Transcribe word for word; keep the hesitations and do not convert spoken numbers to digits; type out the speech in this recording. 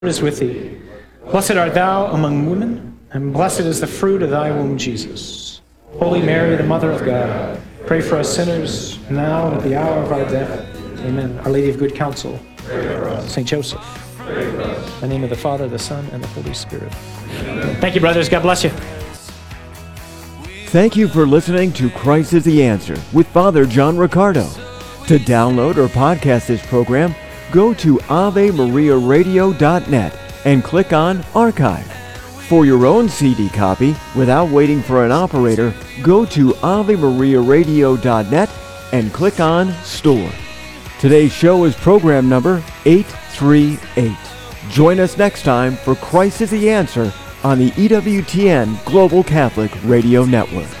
is with thee. Blessed art thou among women, and blessed is the fruit of thy womb, Jesus. Holy Mary, the Mother of God, pray for us sinners, now and at the hour of our death. Amen. Our Lady of Good Counsel, Saint Joseph. In the name of the Father, the Son, and the Holy Spirit. Thank you, brothers. God bless you. Thank you for listening to Christ is the Answer with Father John Riccardo. To download or podcast this program, go to ave maria radio dot net and click on Archive. For your own C D copy, without waiting for an operator, go to ave maria radio dot net and click on Store. Today's show is program number eight three eight. Join us next time for Christ is the Answer on the E W T N Global Catholic Radio Network.